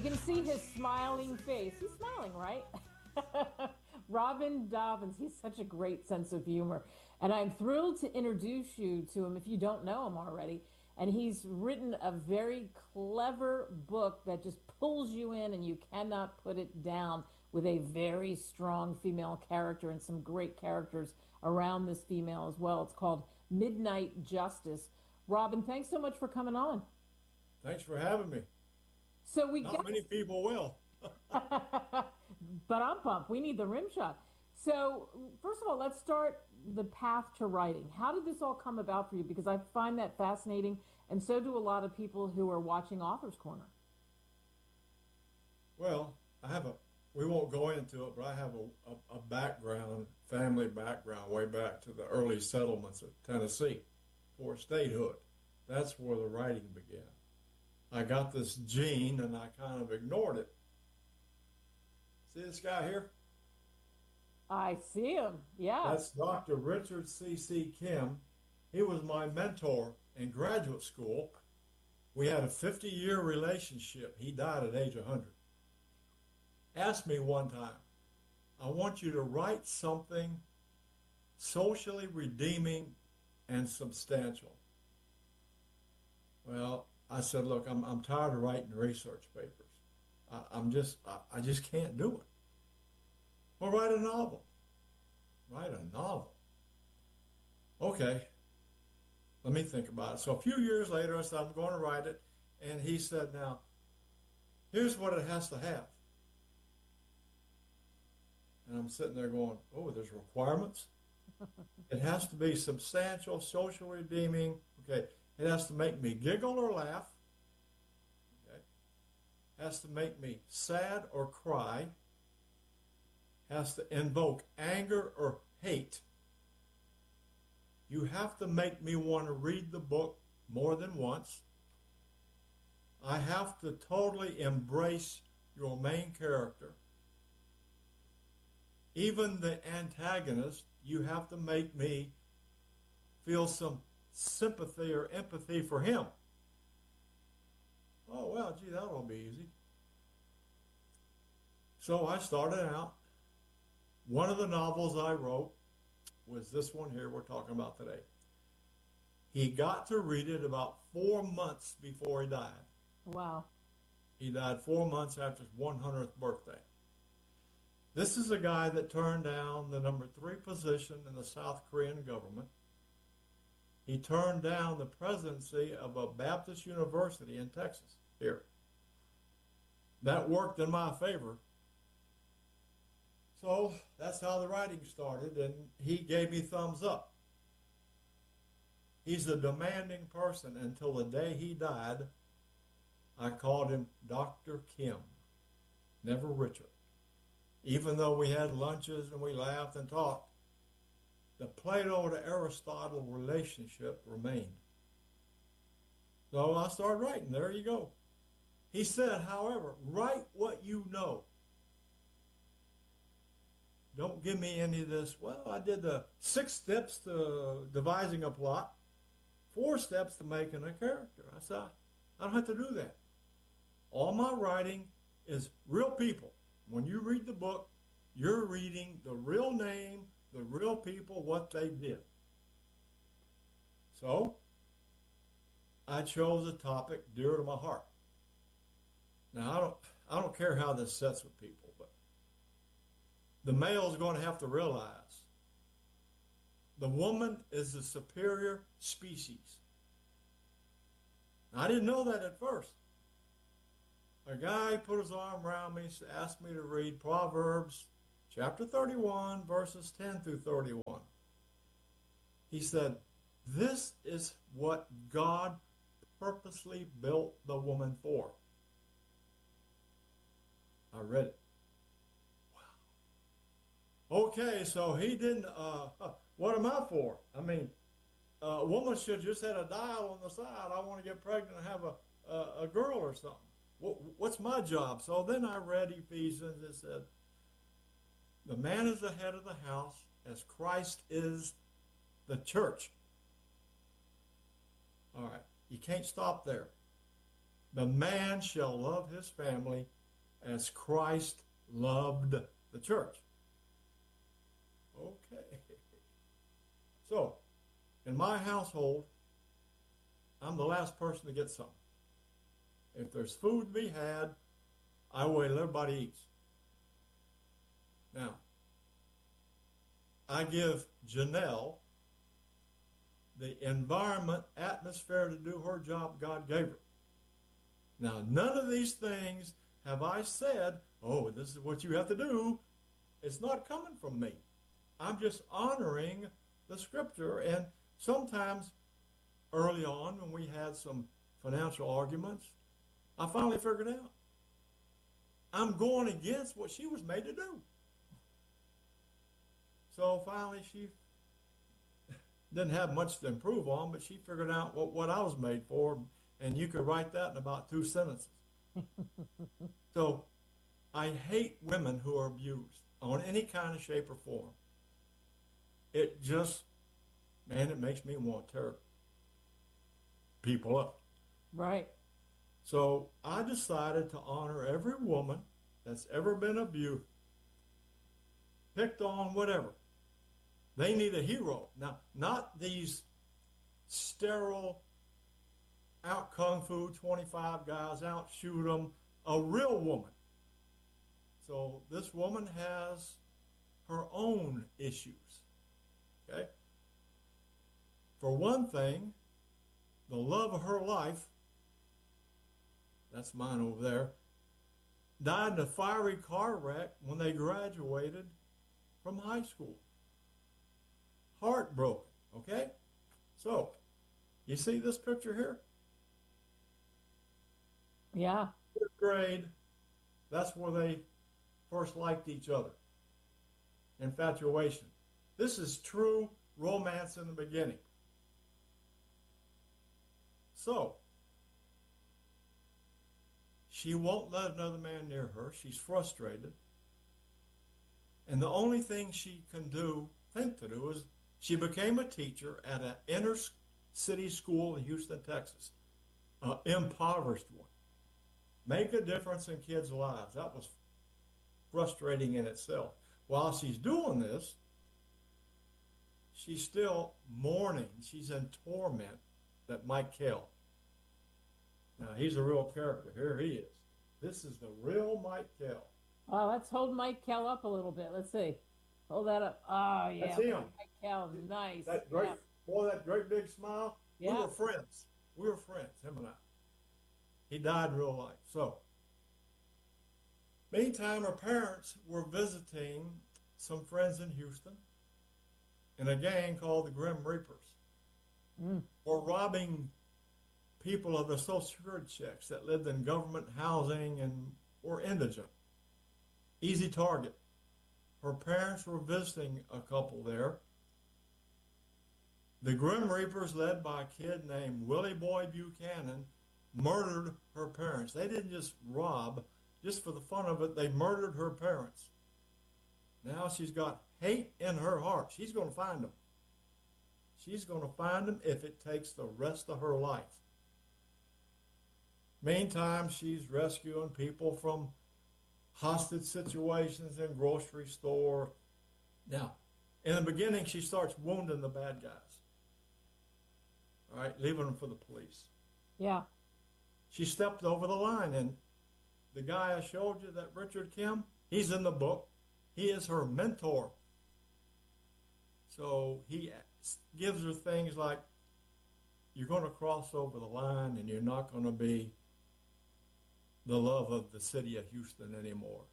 can see his smiling face. He's smiling, right? Robin Dobbins. He's such a great sense of humor. And I'm thrilled to introduce you to him if you don't know him already. And he's written a very clever book that just pulls you in and you cannot put it down, with a very strong female character and some great characters around this female as well. It's called Midnight Justice. Robin, thanks so much for coming on. Thanks for having me. So we Not got, many people will. but I'm pumped. We need the rim shot. So first of all, let's start the path to writing. How did this all come about for you? Because I find that fascinating, and so do a lot of people who are watching Author's Corner. Well, we won't go into it, but I have a background, family background, way back to the early settlements of Tennessee for statehood. That's where the writing began. I got this gene and I kind of ignored it. See this guy here? I see him. Yeah. That's Dr. Richard C.C. Kim. He was my mentor in graduate school. We had a 50-year relationship. He died at age 100. Asked me one time, I want you to write something socially redeeming and substantial. Well, I said, look, I'm tired of writing research papers. I just can't do it. Well, write a novel. Write a novel. Okay, let me think about it. So a few years later, I said, I'm going to write it. And he said, now, here's what it has to have. And I'm sitting there going, oh, there's requirements. It has to be substantial, social redeeming. Okay, it has to make me giggle or laugh. Okay, has to make me sad or cry. Has to invoke anger or hate. You have to make me want to read the book more than once. I have to totally embrace your main character. Even the antagonist, you have to make me feel some sympathy or empathy for him. Oh, well, gee, that'll be easy. So I started out. One of the novels I wrote was this one here we're talking about today. He got to read it about 4 months before he died. Wow. He died 4 months after his 100th birthday. This is a guy that turned down the number 3 position in the South Korean government. He turned down the presidency of a Baptist university in Texas, here. That worked in my favor. So that's how the writing started, and he gave me thumbs up. He's a demanding person. Until the day he died, I called him Dr. Kim, never Richard. Even though we had lunches and we laughed and talked, the Plato to Aristotle relationship remained. So I started writing. There you go. He said, however, write what you know. Don't give me any of this, well, I did the 6 steps to devising a plot, 4 steps to making a character. I said, I don't have to do that. All my writing is real people. When you read the book, you're reading the real name, the real people, what they did. So, I chose a topic dear to my heart. Now, I don't care how this sets with people, but the male's going to have to realize the woman is the superior species. I didn't know that at first. A guy put his arm around me, asked me to read Proverbs chapter 31, verses 10 through 31. He said, this is what God purposely built the woman for. I read it. Wow. Okay, so he didn't, what am I for? I mean, a woman should just have a dial on the side. I want to get pregnant and have a girl or something. What's my job? So then I read Ephesians. It said, the man is the head of the house as Christ is the church. All right, you can't stop there. The man shall love his family as Christ loved the church. Okay. So, in my household, I'm the last person to get something. If there's food to be had, I wait till everybody eats. Now, I give Janelle the environment, atmosphere to do her job God gave her. Now, none of these things have I said, oh, this is what you have to do. It's not coming from me. I'm just honoring the scripture. And sometimes early on when we had some financial arguments, I finally figured out I'm going against what she was made to do. So finally she didn't have much to improve on, but she figured out what I was made for, and you could write that in about 2 sentences. So I hate women who are abused on any kind of shape or form. It just, man, it makes me want to tear people up. Right. So I decided to honor every woman that's ever been abused, picked on, whatever. They need a hero. Now, not these sterile, out kung fu 25 guys, out shoot them, a real woman. So this woman has her own issues. Okay? For one thing, the love of her life, that's mine over there, died in a fiery car wreck when they graduated from high school. Heartbroken, okay? So, you see this picture here? Yeah. 5th grade, that's where they first liked each other. Infatuation. This is true romance in the beginning. So, she won't let another man near her. She's frustrated. And the only thing she can think to do is she became a teacher at an inner city school in Houston, Texas, an impoverished one. Make a difference in kids' lives. That was frustrating in itself. While she's doing this, she's still mourning. She's in torment that Mike Kell. Now, he's a real character. Here he is. This is the real Mike Kell. Oh, let's hold Mike Kell up a little bit. Let's see. Hold that up. Oh, yeah. That's him. Mike Kell, nice. That great, yeah. Boy, that great big smile. Yeah. We were friends. Him and I. He died in real life. So, meantime, her parents were visiting some friends in Houston in a gang called the Grim Reapers. Were robbing people of their Social Security checks that lived in government housing and were indigent. Easy target. Her parents were visiting a couple there. The Grim Reapers, led by a kid named Willie Boy Buchanan, murdered her parents. They didn't just rob, just for the fun of it, they murdered her parents. Now she's got hate in her heart. She's going to find them. She's going to find them if it takes the rest of her life. Meantime, she's rescuing people from hostage situations in grocery store. Now, in the beginning, she starts wounding the bad guys. All right, leaving them for the police. Yeah. She stepped over the line, and the guy I showed you, that Richard Kim, he's in the book. He is her mentor. So he gives her things like, you're going to cross over the line and you're not going to be the love of the city of Houston anymore.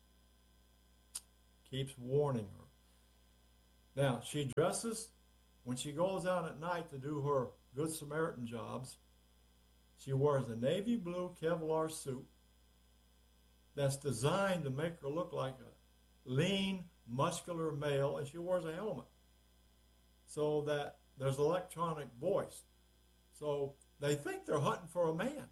Keeps warning her. Now, she dresses, when she goes out at night to do her Good Samaritan jobs, she wears a navy blue Kevlar suit that's designed to make her look like a lean, muscular male, and she wears a helmet so that there's electronic voice. So they think they're hunting for a man.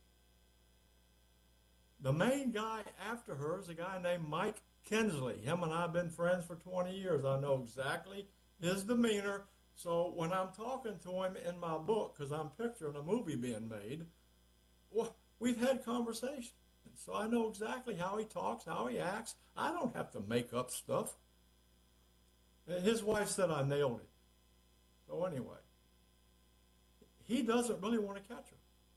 The main guy after her is a guy named Mike Kinsley. Him and I have been friends for 20 years. I know exactly his demeanor. So when I'm talking to him in my book, because I'm picturing a movie being made, well, we've had conversations. So I know exactly how he talks, how he acts. I don't have to make up stuff. His wife said I nailed it. So anyway, he doesn't really want to catch her.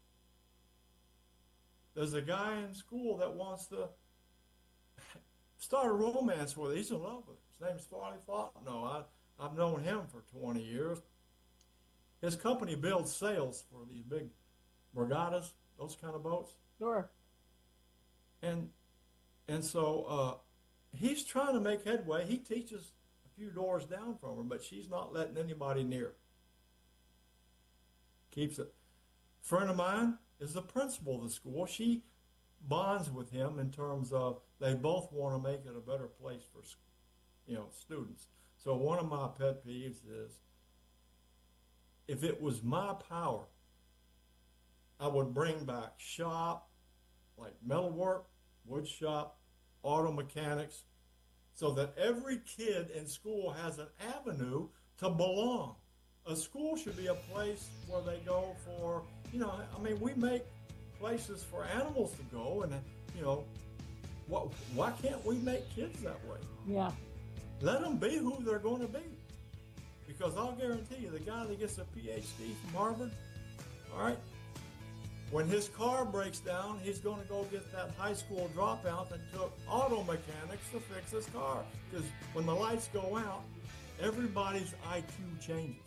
There's a guy in school that wants to start a romance with her. He's in love with her. His name's Farley Fontenot. I've known him for 20 years. His company builds sails for these big regattas, those kind of boats. Sure. And so he's trying to make headway. He teaches a few doors down from her, but she's not letting anybody near. Keeps it. A friend of mine is the principal of the school. She bonds with him in terms of they both want to make it a better place for, students. So one of my pet peeves is, if it was my power, I would bring back shop, like metalwork, wood shop, auto mechanics, so that every kid in school has an avenue to belong. A school should be a place where they go for, we make places for animals to go, and, why can't we make kids that way? Yeah. Let them be who they're going to be. Because I'll guarantee you, the guy that gets a PhD from Harvard, all right, when his car breaks down, he's going to go get that high school dropout that took auto mechanics to fix his car. Because when the lights go out, everybody's IQ changes.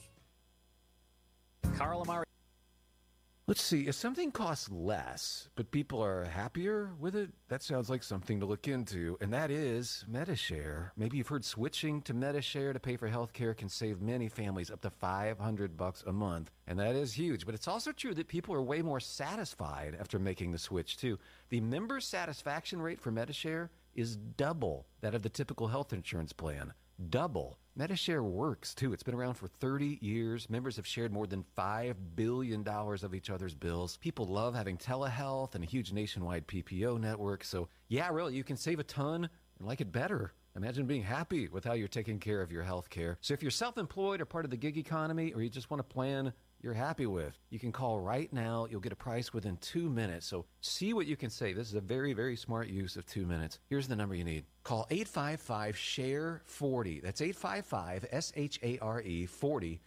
Carl Amari. Let's see, if something costs less, but people are happier with it, that sounds like something to look into, and that is Medi-Share. Maybe you've heard switching to Medi-Share to pay for health care can save many families up to $500 a month, and that is huge. But it's also true that people are way more satisfied after making the switch, too. The member satisfaction rate for Medi-Share is double that of the typical health insurance plan. Double. Medi-Share works, too. It's been around for 30 years. Members have shared more than $5 billion of each other's bills. People love having telehealth and a huge nationwide PPO network. So, yeah, really, you can save a ton and like it better. Imagine being happy with how you're taking care of your health care. So if you're self-employed or part of the gig economy, or you just want a plan you're happy with, you can call right now. You'll get a price within 2 minutes. So see what you can save. This is a very, very smart use of 2 minutes. Here's the number you need. Call 855-SHARE-40. That's 855-SHARE 40.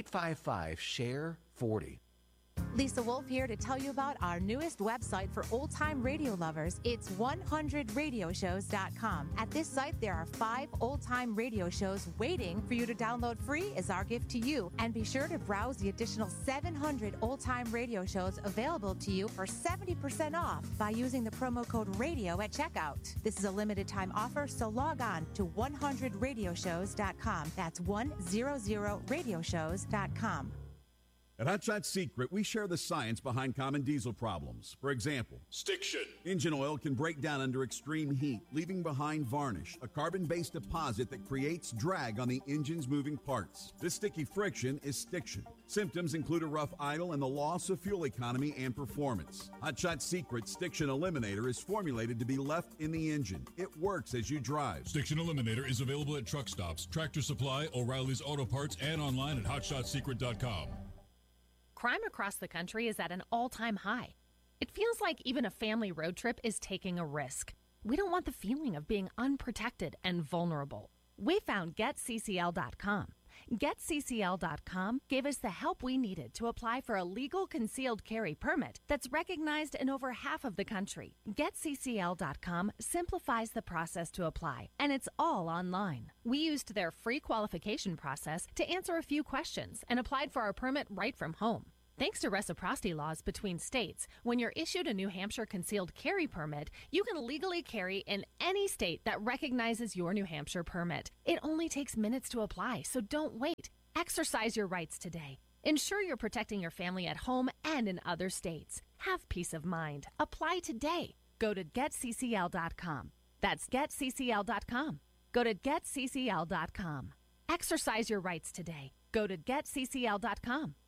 855-SHARE-40. Lisa Wolf here to tell you about our newest website for old-time radio lovers. It's 100radioshows.com. At this site, there are 5 old-time radio shows waiting for you to download free as our gift to you. And be sure to browse the additional 700 old-time radio shows available to you for 70% off by using the promo code RADIO at checkout. This is a limited-time offer, so log on to 100radioshows.com. That's 100radioshows.com. At Hot Shot Secret, we share the science behind common diesel problems. For example, stiction. Engine oil can break down under extreme heat, leaving behind varnish, a carbon-based deposit that creates drag on the engine's moving parts. This sticky friction is stiction. Symptoms include a rough idle and the loss of fuel economy and performance. Hot Shot Secret Stiction Eliminator is formulated to be left in the engine. It works as you drive. Stiction Eliminator is available at truck stops, Tractor Supply, O'Reilly's Auto Parts, and online at hotshotsecret.com. Crime across the country is at an all-time high. It feels like even a family road trip is taking a risk. We don't want the feeling of being unprotected and vulnerable. We found GetCCL.com. GetCCL.com gave us the help we needed to apply for a legal concealed carry permit that's recognized in over half of the country. GetCCL.com simplifies the process to apply, and it's all online. We used their free qualification process to answer a few questions and applied for our permit right from home. Thanks to reciprocity laws between states, when you're issued a New Hampshire concealed carry permit, you can legally carry in any state that recognizes your New Hampshire permit. It only takes minutes to apply, so don't wait. Exercise your rights today. Ensure you're protecting your family at home and in other states. Have peace of mind. Apply today. Go to GetCCL.com. That's GetCCL.com. Go to GetCCL.com. Exercise your rights today. Go to GetCCL.com.